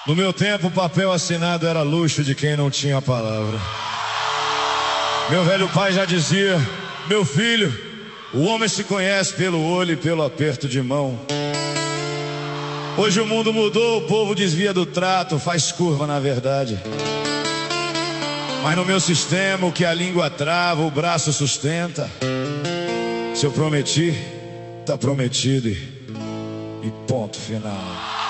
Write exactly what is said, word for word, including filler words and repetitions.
No meu tempo, o papel assinado era luxo de quem não tinha a palavra. Meu velho pai já dizia: meu filho, o homem se conhece pelo olho e pelo aperto de mão. Hoje o mundo mudou, o povo desvia do trato, faz curva na verdade. Mas no meu sistema, o que a língua trava, o braço sustenta. Se eu prometi, tá prometido e, e ponto final.